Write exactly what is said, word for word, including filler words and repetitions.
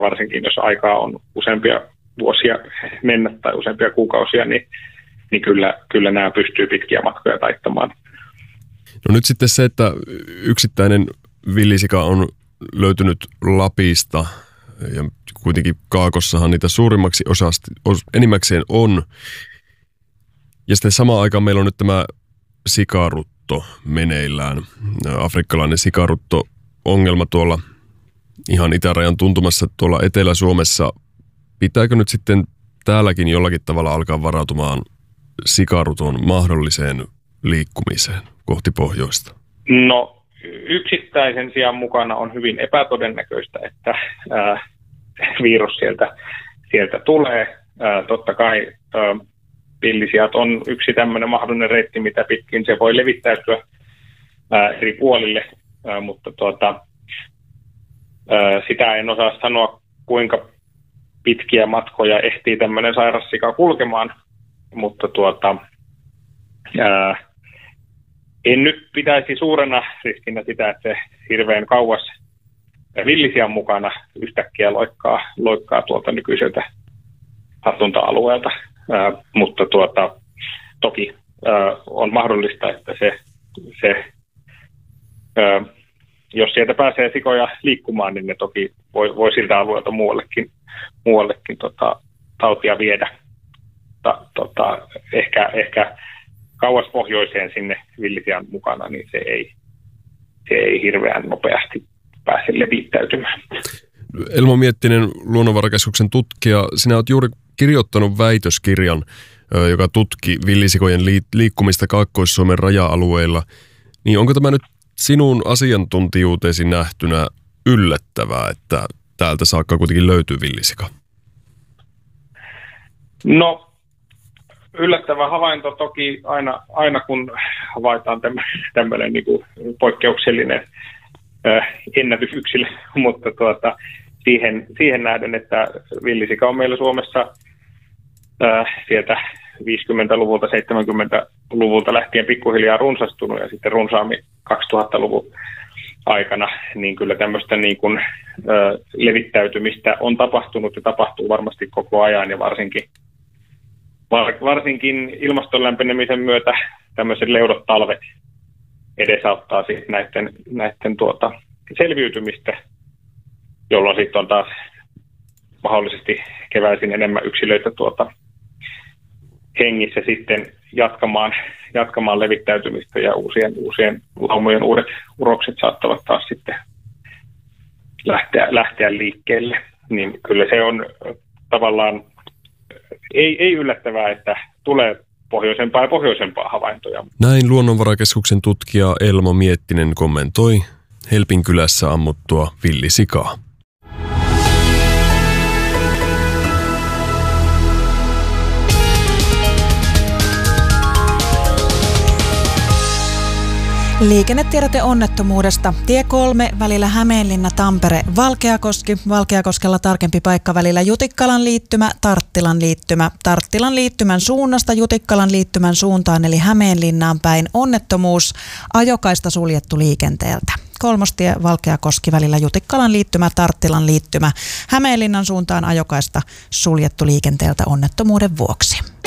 varsinkin jos aikaa on useampia vuosia mennä tai useampia kuukausia, niin, niin kyllä, kyllä nämä pystyy pitkiä matkoja taittamaan. No nyt sitten se, että yksittäinen villisika on löytynyt Lapista ja kuitenkin Kaakossahan niitä suurimmaksi osasti, enimmäkseen on. Ja sitten samaan aikaan meillä on nyt tämä sikarutto meneillään, afrikkalainen sikarutto-ongelma tuolla ihan itärajan tuntumassa tuolla Etelä-Suomessa. Pitääkö nyt sitten täälläkin jollakin tavalla alkaa varautumaan sikaruton mahdolliseen liikkumiseen kohti pohjoista? No yksittäisen sian mukana on hyvin epätodennäköistä, että ää, virus sieltä, sieltä tulee. Ää, totta kai ää, villisijat on yksi tämmöinen mahdollinen reitti, mitä pitkin se voi levittäytyä ää, eri puolille, ää, mutta tuota, ää, sitä en osaa sanoa, kuinka pitkiä matkoja ehtii tämmöinen sairas sika kulkemaan, mutta tuota, ää, en nyt pitäisi suurena riskinä sitä, että se hirveän kauas villisian mukana yhtäkkiä loikkaa, loikkaa tuolta nykyiseltä tartunta-alueelta, ää, mutta tuota, toki ää, on mahdollista, että se, se ää, jos sieltä pääsee sikoja liikkumaan, niin ne toki voi, voi siltä alueelta muuallekin, muuallekin tota, tautia viedä. Ta, tota, ehkä, ehkä kauas pohjoiseen sinne villisian mukana, niin se ei, se ei hirveän nopeasti pääse levittäytymään. Elmo Miettinen, Luonnonvarakeskuksen tutkija, sinä olet juuri kirjoittanut väitöskirjan, joka tutki villisikojen liikkumista Kaakkois-Suomen raja-alueilla. Niin onko tämä nyt sinun asiantuntijuuteesi nähtynä yllättävää, että täältä saakka kuitenkin löytyy villisika? No, yllättävä havainto toki aina, aina kun havaitaan tämmöinen niin kuin poikkeuksellinen äh, ennätysyksilö, mutta tuota, siihen, siihen nähden, että villisika on meillä Suomessa äh, sieltä viisikymmentäluvulta, seitsemänkymmentäluvulta lähtien pikkuhiljaa runsastunut ja sitten runsaammin kaksituhattaluvun aikana, niin kyllä tämmöistä niin kuin, ö, levittäytymistä on tapahtunut ja tapahtuu varmasti koko ajan ja varsinkin, var, varsinkin ilmaston lämpenemisen myötä tämmöiset leudot talvet edesauttaa sitten näiden, näiden tuota, selviytymistä, jolloin sitten on taas mahdollisesti keväisin enemmän yksilöitä tuota, hengissä sitten jatkamaan, jatkamaan levittäytymistä ja uusien, uusien laumojen uudet urokset saattavat taas sitten lähteä, lähteä liikkeelle. Niin kyllä se on tavallaan ei, ei yllättävää, että tulee pohjoisempaa ja pohjoisempaa havaintoja. Näin Luonnonvarakeskuksen tutkija Elmo Miettinen kommentoi Helpinkylässä ammuttua villisikaa. Liikennetiedote onnettomuudesta. Tie kolme välillä Hämeenlinna-Tampere, Valkeakoski. Valkeakoskella tarkempi paikka välillä Jutikkalan liittymä, Tarttilan liittymä. Tarttilan liittymän suunnasta Jutikkalan liittymän suuntaan eli Hämeenlinnaan päin onnettomuus. Ajokaista suljettu liikenteeltä. Kolmostie Valkeakoski välillä Jutikkalan liittymä, Tarttilan liittymä. Hämeenlinnan suuntaan ajokaista suljettu liikenteeltä onnettomuuden vuoksi.